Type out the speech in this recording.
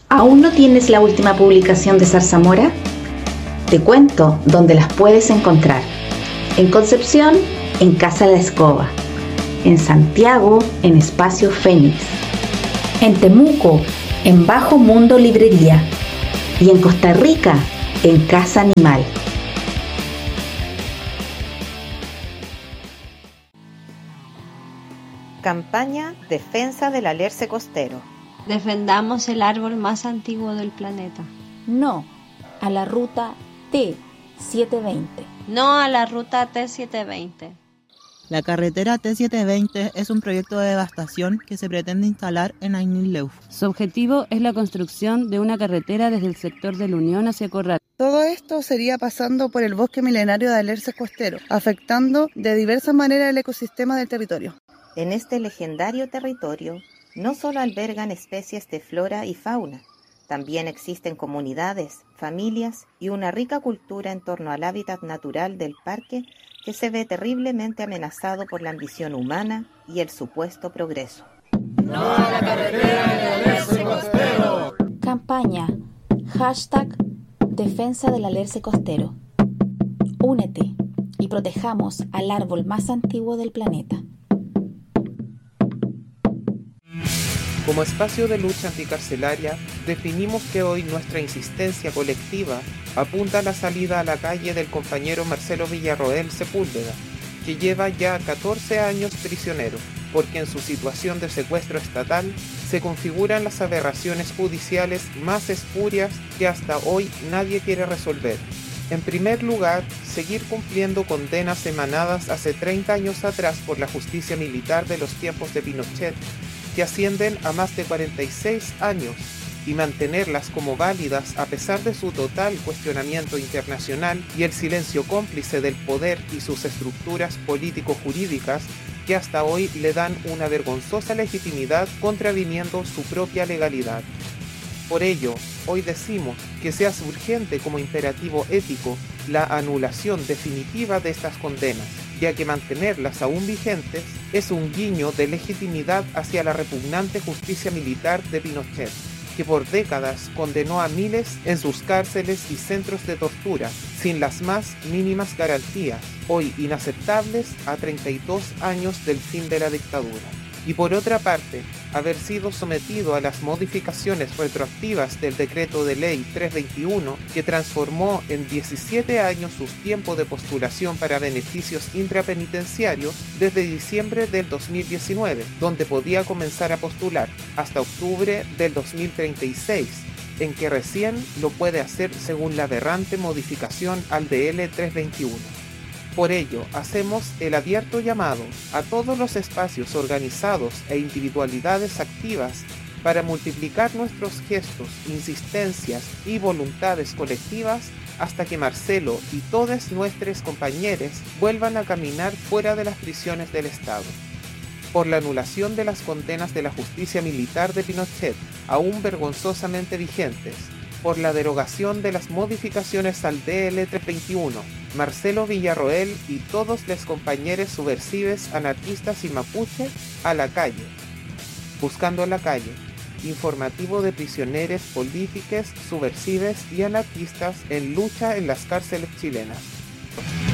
¿Aún no tienes la última publicación de Zarzamora? Te cuento dónde las puedes encontrar. En Concepción, en Casa La Escoba. En Santiago, en Espacio Fénix. En Temuco, en Bajo Mundo Librería. Y en Costa Rica, en Casa Animal. Campaña Defensa del Alerce Costero. Defendamos el árbol más antiguo del planeta. No a la ruta T720. No a la ruta T720. La carretera T720 es un proyecto de devastación que se pretende instalar en Agnilleuf. Su objetivo es la construcción de una carretera desde el sector de la Unión hacia Corral. Todo esto sería pasando por el bosque milenario de alerce costero, afectando de diversas maneras el ecosistema del territorio. En este legendario territorio no solo albergan especies de flora y fauna, también existen comunidades, familias y una rica cultura en torno al hábitat natural del parque que se ve terriblemente amenazado por la ambición humana y el supuesto progreso. ¡No a la carretera del alerce costero! Campaña #Defensa del alerce costero. Únete y protejamos al árbol más antiguo del planeta. Como espacio de lucha anticarcelaria, definimos que hoy nuestra insistencia colectiva apunta a la salida a la calle del compañero Marcelo Villarroel Sepúlveda, que lleva ya 14 años prisionero, porque en su situación de secuestro estatal se configuran las aberraciones judiciales más espurias que hasta hoy nadie quiere resolver. En primer lugar, seguir cumpliendo condenas emanadas hace 30 años atrás por la justicia militar de los tiempos de Pinochet, que ascienden a más de 46 años, y mantenerlas como válidas a pesar de su total cuestionamiento internacional y el silencio cómplice del poder y sus estructuras político-jurídicas que hasta hoy le dan una vergonzosa legitimidad contraviniendo su propia legalidad. Por ello, hoy decimos que se hace urgente como imperativo ético la anulación definitiva de estas condenas, ya que mantenerlas aún vigentes es un guiño de legitimidad hacia la repugnante justicia militar de Pinochet, que por décadas condenó a miles en sus cárceles y centros de tortura, sin las más mínimas garantías, hoy inaceptables a 32 años del fin de la dictadura. Y por otra parte, haber sido sometido a las modificaciones retroactivas del decreto de ley 321 que transformó en 17 años sus tiempos de postulación para beneficios intrapenitenciarios desde diciembre del 2019, donde podía comenzar a postular, hasta octubre del 2036, en que recién lo puede hacer según la aberrante modificación al DL 321. Por ello, hacemos el abierto llamado a todos los espacios organizados e individualidades activas para multiplicar nuestros gestos, insistencias y voluntades colectivas hasta que Marcelo y todos nuestros compañeros vuelvan a caminar fuera de las prisiones del Estado. Por la anulación de las condenas de la justicia militar de Pinochet, aún vergonzosamente vigentes, por la derogación de las modificaciones al DL 321, Marcelo Villarroel y todos los compañeros subversives, anarquistas y mapuche a la calle. Buscando la calle, informativo de prisioneros políticos, subversives y anarquistas en lucha en las cárceles chilenas.